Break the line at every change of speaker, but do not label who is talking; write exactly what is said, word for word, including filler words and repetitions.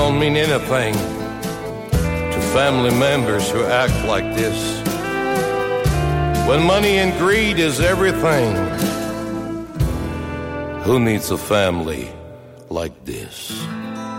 don't mean anything to family members who act like this. When money and greed is everything, who needs a family like this?